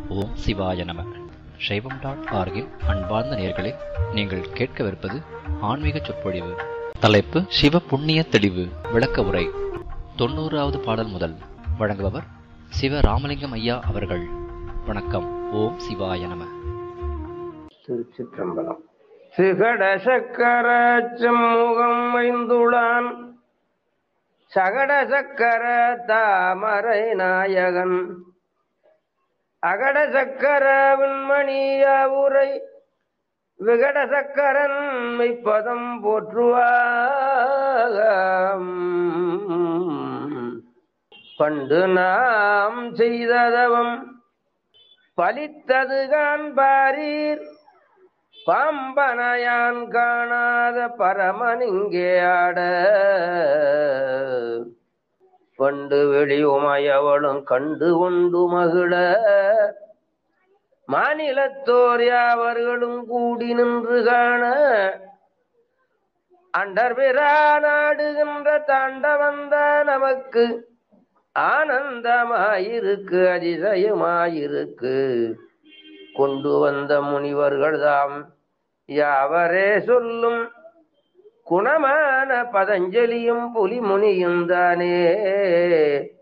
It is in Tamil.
ஓம் சிவாய நம. சைவம்.org-இன் அன்பார்ந்த நேயர்களே, நீங்கள் கேட்கவிருப்பது ஆன்மீக சொற்பொழிவு. தலைப்பு சிவ புண்ணிய தெளிவு விளக்க உரை. 90வது பாடல் முதல். வழங்குபவர் சிவ ராமலிங்கம் ஐயா அவர்கள். வணக்கம். ஓம் சிவாய நம. திருச்சிற்றம்பலம். சிகட சக்கர செம்முகம் ஐந்துளான் சகட சக்கர தாமரை நாயகன் அகட சக்கர விண்மணியாவுரை விகட சக்கரன் மெய்ப்பதம் போற்றுவாம். பண்டு நாம் செய்ததவம் பலித்தது காண்பாரீர், பாம்பனையான் காணாத பரமனிங்கே ஆட. பண்டு வெளியுமையவளும் கண்டு கொண்டு மகிழ, மாநிலத்தோர் யாவர்களும் கூடி நின்று காண. அண்டர்பிரா நாடுகின்ற தாண்டவந்த நமக்கு ஆனந்தமாயிருக்கு, அதிசயமாயிருக்கு. கொண்டு வந்த முனிவர்கள் தாம் யாவரே சொல்லும் குணமான பதஞ்சலியும் புலிமுனியும் தானே.